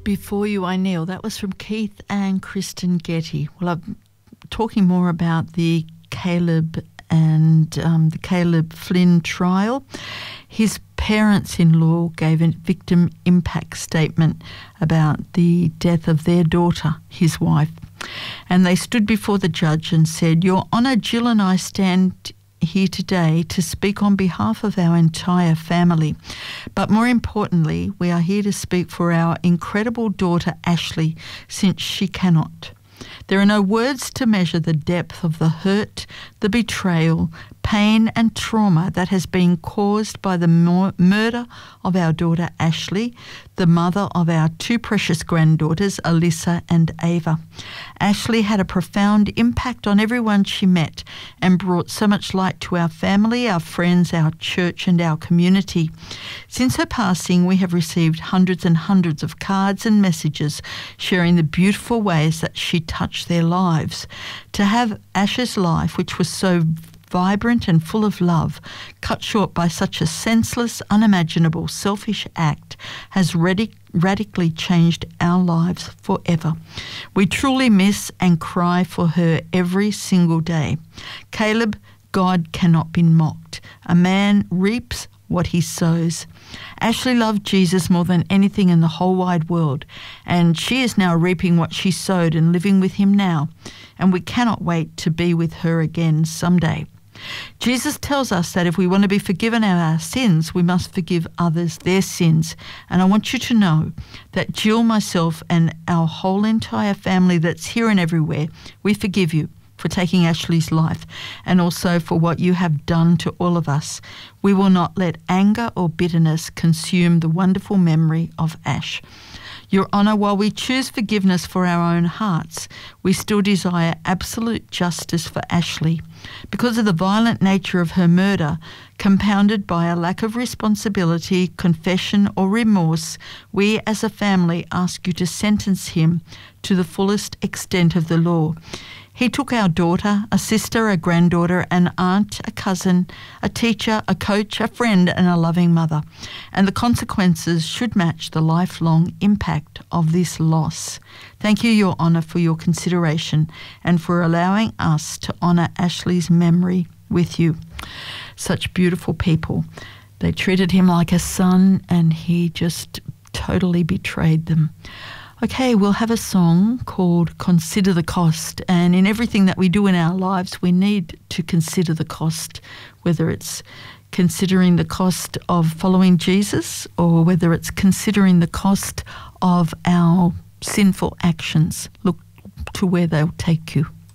Before You I Kneel. That was from Keith and Kristen Getty. Well, I'm talking more about the Caleb and the Caleb Flynn trial. His parents-in-law gave a victim impact statement about the death of their daughter, his wife. And they stood before the judge and said, "Your Honour, Jill and I stand here today to speak on behalf of our entire family. But more importantly, we are here to speak for our incredible daughter Ashley, since she cannot. There are no words to measure the depth of the hurt, the betrayal, pain and trauma that has been caused by the murder of our daughter Ashley, the mother of our two precious granddaughters, Alyssa and Ava. Ashley had a profound impact on everyone she met and brought so much light to our family, our friends, our church and our community. Since her passing, we have received hundreds and hundreds of cards and messages sharing the beautiful ways that she touched their lives. To have Ash's life, which was so vibrant and full of love, cut short by such a senseless, unimaginable, selfish act has radically changed our lives forever. We truly miss and cry for her every single day. Caleb, God cannot be mocked. A man reaps what he sows. Ashley loved Jesus more than anything in the whole wide world, and she is now reaping what she sowed and living with him now, and we cannot wait to be with her again someday. Jesus tells us that if we want to be forgiven of our sins, we must forgive others their sins. And I want you to know that Jill, myself, and our whole entire family that's here and everywhere, we forgive you for taking Ashley's life and also for what you have done to all of us. We will not let anger or bitterness consume the wonderful memory of Ash. Your Honour, while we choose forgiveness for our own hearts, we still desire absolute justice for Ashley. Because of the violent nature of her murder, compounded by a lack of responsibility, confession or remorse, we as a family ask you to sentence him to the fullest extent of the law. He took our daughter, a sister, a granddaughter, an aunt, a cousin, a teacher, a coach, a friend and a loving mother. And the consequences should match the lifelong impact of this loss. Thank you, Your Honour, for your consideration and for allowing us to honour Ashley's memory with you." Such beautiful people. They treated him like a son and he just totally betrayed them. Okay, we'll have a song called Consider the Cost, and in everything that we do in our lives, we need to consider the cost, whether it's considering the cost of following Jesus or whether it's considering the cost of our sinful actions. Look to where they'll take you.